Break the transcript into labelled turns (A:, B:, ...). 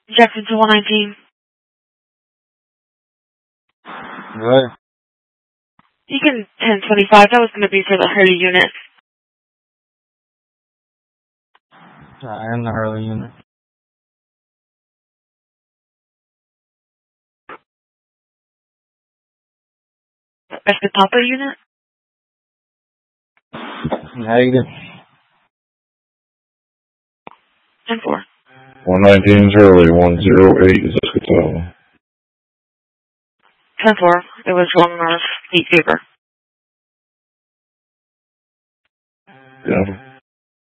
A: Jackson to 119.
B: Right.
A: You can 1025. That was going to be for the Hurley unit.
B: I am the Hurley unit.
A: That's the Papa unit?
B: How you doing?
A: 10-4.
C: 119 Hurley, 108 is Escatolo.
A: 10-4. It was one heat fever.
C: Yeah.